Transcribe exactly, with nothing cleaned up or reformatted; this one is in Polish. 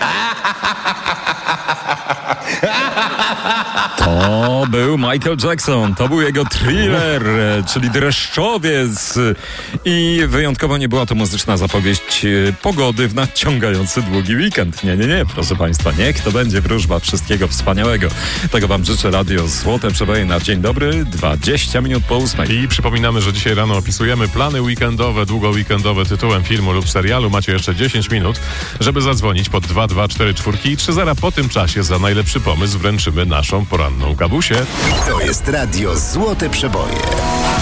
To był Michael Jackson, to był jego Thriller, czyli Dreszczowiec. I wyjątkowo nie była to muzyczna zapowiedź pogody w nadciągający długi weekend. Nie, nie, nie, proszę Państwa, niech to będzie wróżba wszystkiego wspaniałego. Tego Wam życzę. Radio Złote Przeboje na dzień dobry, dwadzieścia minut po ósmej. I przypominamy, że dzisiaj rano opisujemy plany weekendowe, długo weekendowe tytułem filmu lub serialu. Macie jeszcze dziesięć minut, żeby zadzwonić pod dwa dwa cztery cztery i trzy zera. Po tym czasie za najlepszy pomysł wręczymy naszą poranną kawusię. To jest Radio Złote Przeboje.